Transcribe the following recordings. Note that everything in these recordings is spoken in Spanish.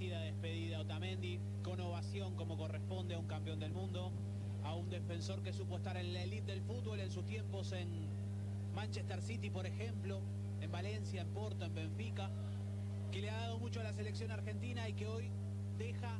merecida despedida Otamendi, con ovación como corresponde a un campeón del mundo, a un defensor que supo estar en la elite del fútbol en sus tiempos en Manchester City, por ejemplo, en Valencia, en Porto, en Benfica, que le ha dado mucho a la selección argentina y que hoy deja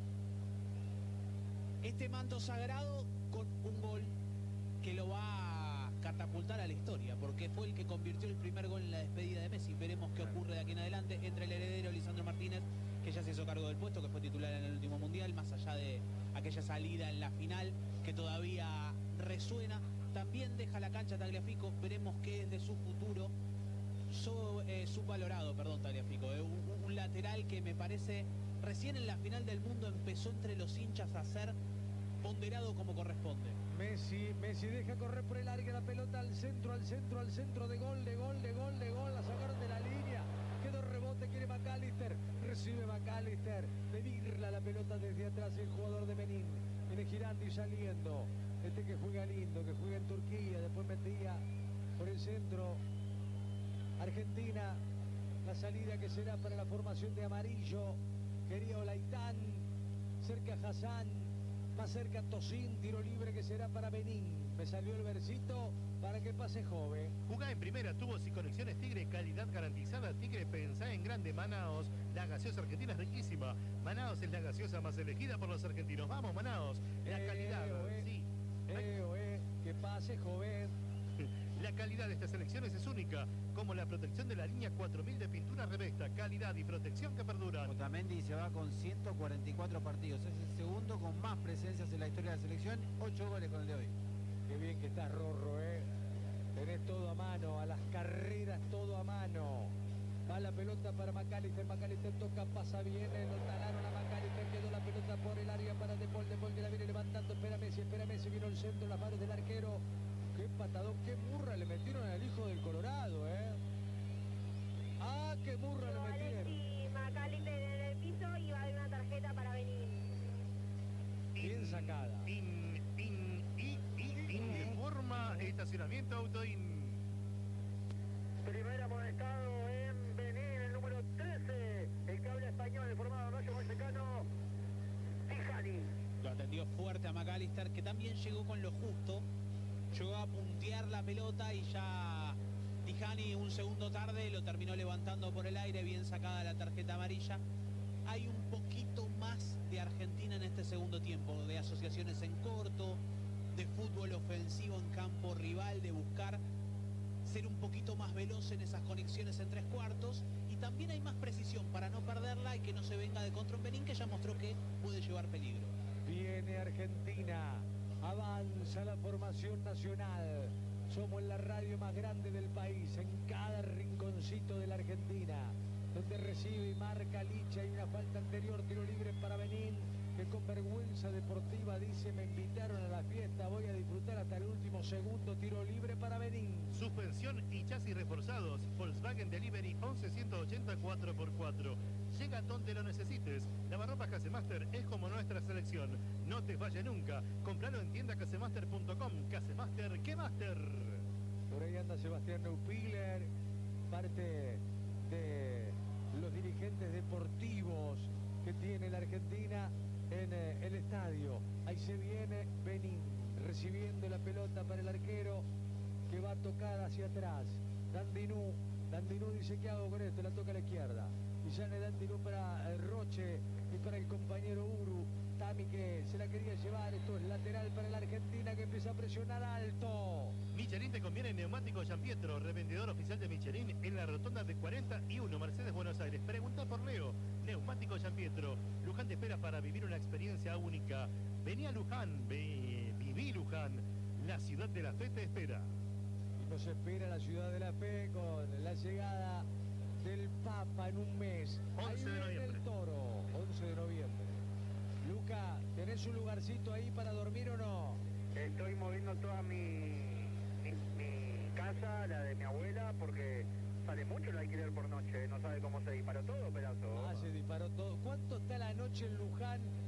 este manto sagrado con un gol que lo va a catapultar a la historia, porque fue el que convirtió el primer gol en la despedida de Messi. Veremos qué ocurre de aquí en adelante entre el heredero Lisandro Martínez, que ya se hizo cargo del puesto, que fue titular en el último mundial, más allá de aquella salida en la final que todavía resuena. También deja la cancha Tagliafico, veremos qué es de su futuro. Subvalorado, perdón, Tagliafico, un lateral que me parece recién en la final del mundo empezó entre los hinchas a ser ponderado como corresponde. Messi deja correr por el área, la pelota al centro, de gol, la sacaron de la línea, quedó rebote, quiere McAllister, recibe McAllister, de birla la pelota desde atrás el jugador de Benín, viene girando y saliendo, que juega lindo, que juega en Turquía, después metía por el centro, Argentina, la salida que será para la formación de amarillo, quería Olaitán, cerca Hassan, más cerca Tosín, tiro libre que será para Benín. Me salió el versito para que pase Jove. Jugá en primera, tubos y conexiones Tigre, calidad garantizada. Tigre, pensá en grande. Manaos, la gaseosa argentina es riquísima. Manaos es la gaseosa más elegida por los argentinos. Vamos, Manaos, la calidad, sí. Que pase Jove. La calidad de estas elecciones es única, como la protección de la línea 4000 de pintura Revesta, calidad y protección que perduran. Otamendi se va con 144 partidos, es el segundo con más presencias en la historia de la selección, 8 goles con el de hoy. Qué bien que estás, Rorro, tenés todo a mano, a las carreras todo a mano. Va la pelota para McAllister, McAllister toca, pasa bien, lo talaron a McAllister, quedó la pelota por el área para De Paul que la viene levantando, espera Messi, vino el centro, las manos del arquero. Qué patadón, qué burra le metieron al hijo del Colorado, Ah, qué burra le metieron. Alexis McAllister en el piso y va a haber una tarjeta para venir. Bien sacada. Informa estacionamiento Autoin. Primer amonestado en Benín, el número 13, el que habla español, el formado Rayo Vallecano, Tijani. Lo atendió fuerte a McAllister, que también llegó con lo justo. Llegó a puntear la pelota y ya Tijani un segundo tarde lo terminó levantando por el aire, bien sacada la tarjeta amarilla. Hay un poquito más de Argentina en este segundo tiempo, de asociaciones en corto, de fútbol ofensivo en campo rival, de buscar ser un poquito más veloz en esas conexiones en tres cuartos, y también hay más precisión para no perderla y que no se venga de contra un Benín que ya mostró que puede llevar peligro. Viene Argentina. Avanza la formación nacional. Somos la radio más grande del país, en cada rinconcito de la Argentina, donde recibe y marca Licha. Hay una falta anterior, tiro libre para Benín, que con vergüenza deportiva dice: me invitaron a la fiesta, voy a disfrutar hasta el último segundo. Tiro libre para Benín. Suspensión y chasis reforzados. Volkswagen Delivery 11180 4x4. Llega donde lo necesites. Lavarropas Casemaster es como nuestra selección. No te vaya nunca. Compralo en tiendacasemaster.com. Casemaster, ¿qué Master? Por ahí anda Sebastián Neupiller, parte de los dirigentes deportivos que tiene la Argentina en el estadio. Ahí se viene Benín, recibiendo la pelota para el arquero, que va a tocar hacia atrás. Dandinú dice: ¿qué hago con esto? La toca a la izquierda. Y sale Dandinú para Roche y para el compañero Uru. Tami, que se la quería llevar. Esto es lateral para la Argentina, que empieza a presionar alto. Michelin te conviene en Neumático Gianpietro, revendedor oficial de Michelin en la rotonda de 41 Mercedes, Buenos Aires. Pregunta por Leo. Neumático Gianpietro. Luján te espera para vivir una experiencia única. Vení a Luján, viví Luján. La ciudad de la fe te espera. Y nos espera la ciudad de la fe con la llegada del Papa en un mes. 11 de noviembre. El Toro, 11 de noviembre. Luca, ¿tenés un lugarcito ahí para dormir o no? Estoy moviendo toda mi casa, la de mi abuela, porque sale mucho el alquiler por noche. No sabe cómo se disparó todo, pedazo. Se disparó todo. ¿Cuánto está la noche en Luján?